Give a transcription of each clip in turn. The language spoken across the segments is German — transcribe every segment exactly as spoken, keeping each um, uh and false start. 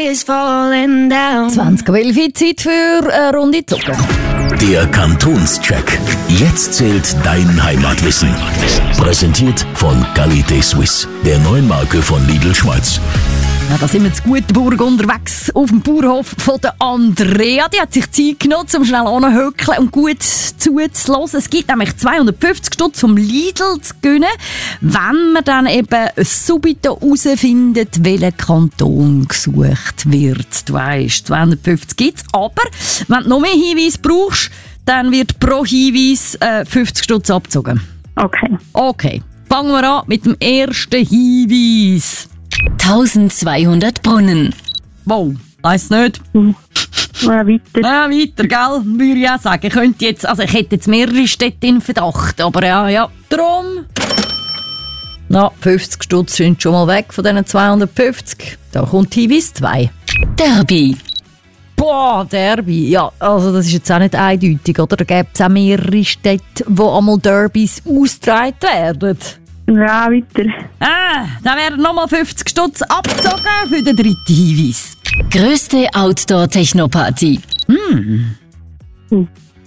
is falling down. zwanzig Uhr elf, Zeit für eine Runde Zucker. Der Kantonscheck. Jetzt zählt dein Heimatwissen. Präsentiert von Qualité Suisse, der neuen Marke von Lidl Schweiz. Ja, da sind wir zu Gutenburg unterwegs auf dem Bauernhof von der Andrea. Die hat sich Zeit genommen, um schnell anzuhöckeln und gut zuzuhören. Es gibt nämlich zweihundertfünfzig Stutz vom Lidl zu gewinnen, wenn man dann eben subito herausfindet, welcher Kanton gesucht wird. Du weisst, zweihundertfünfzig gibt es, aber wenn du noch mehr Hinweise brauchst, dann wird pro Hinweis äh, fünfzig Stutz abgezogen. Okay. Okay, fangen wir an mit dem ersten Hinweis. eintausendzweihundert Brunnen. Wow, weiss nicht. Hm. Ja, weiter. Ja, weiter, gell? Würde ich auch sagen. Ich könnte jetzt, also ich hätte jetzt mehrere Städte in Verdacht, aber ja, ja. Drum. Na, fünfzig Stutz sind schon mal weg von diesen zweihundertfünfzig. Da kommt Hinweis zwei. Derby. Boah, Derby. Ja, also das ist jetzt auch nicht eindeutig, oder? Da gäbe es auch mehrere Städte, wo einmal Derbys ausgetragen werden. Ja, weiter. Ah, dann werden nochmal fünfzig Stutz abgezogen für den dritten Hinweis. Grösste Outdoor-Techno-Party. Hm. Uh,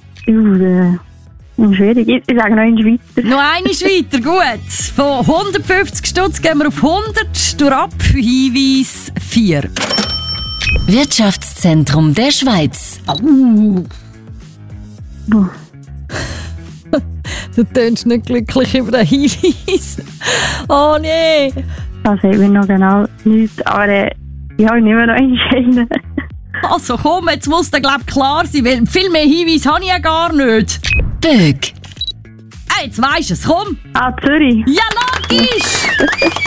äh, schwierig. Ich, ich sage noch eins weiter. Noch eines weiter, gut. Von hundertfünfzig Stutz gehen wir auf hundert. Durch ab für Hinweis vier. Wirtschaftszentrum der Schweiz. Uh. Uh. Du tönst nicht glücklich über den Hinweis. Oh nee. Das sehen wir noch genau nicht, aber äh, ich habe nicht mehr noch einen. Also komm, jetzt muss der glaub klar sein, weil viel mehr Hinweise habe ich ja gar nicht. Böck. Hey, jetzt weisst du es, komm. Ah, Zürich. Ja, logisch.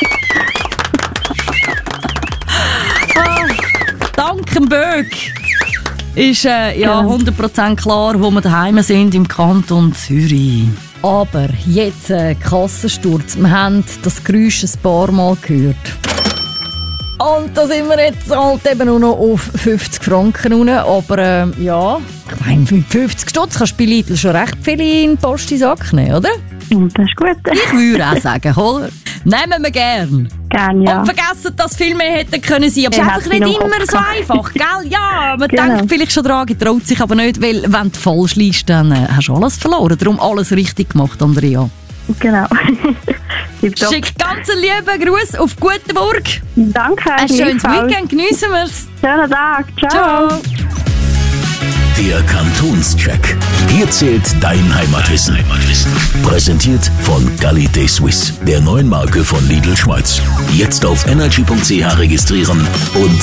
ah, dank dem Böck ist äh, ja hundert Prozent klar, wo wir daheim sind im Kanton Zürich. Aber jetzt äh, Kassensturz. Wir haben das Geräusch ein paar Mal gehört. Und da sind wir jetzt halt eben nur noch auf fünfzig Franken runter. Aber äh, ja, ich meine, mit fünfzig Stutz kannst du bei Lidl schon recht viel in den Postisack nehmen, oder? Das ist gut. Ich würde auch sagen, oder? Nehmen wir gern. Gern, ja. Und vergessen, dass viel mehr hätten können sein. Aber es ist einfach nicht immer so einfach, gell? Ja, man Genau. denkt vielleicht schon dran, traut sich aber nicht, weil wenn du falsch liest, dann äh, hast du alles verloren. Darum alles richtig gemacht, Andrea. Genau. Schick ganz einen lieben Gruß auf Gutenburg. Danke. Ein schönes gleichfalls. Weekend, geniessen wir's. Schönen Tag. Ciao. Ciao. Der Kantonscheck. Hier zählt dein Heimatwissen. Präsentiert von Qualité Suisse, der neuen Marke von Lidl Schweiz. Jetzt auf energy punkt c h registrieren und